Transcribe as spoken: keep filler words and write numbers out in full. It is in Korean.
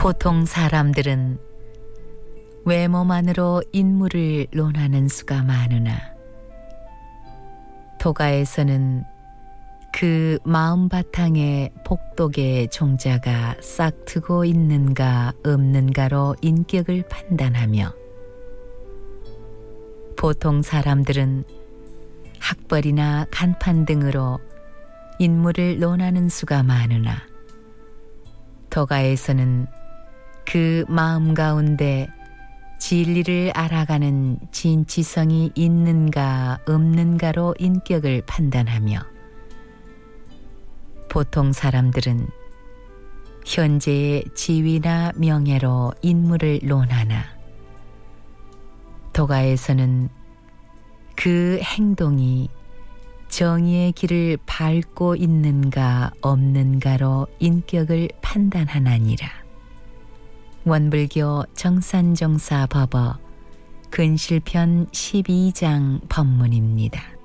보통 사람들은 외모만으로 인물을 논하는 수가 많으나 도가에서는 그 마음 바탕에 복독의 종자가 싹트고 있는가 없는가로 인격을 판단하며, 보통 사람들은 학벌이나 간판 등으로 인물을 논하는 수가 많으나 도가에서는 그 마음 가운데 진리를 알아가는 진치성이 있는가 없는가로 인격을 판단하며, 보통 사람들은 현재의 지위나 명예로 인물을 논하나 도가에서는 그 행동이 정의의 길을 밟고 있는가 없는가로 인격을 판단하나니라. 원불교 정산정사 법어 근실편 십이 장 법문입니다.